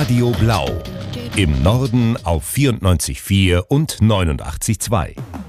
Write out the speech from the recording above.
Radio Blau. Im Norden auf 94,4 und 89,2.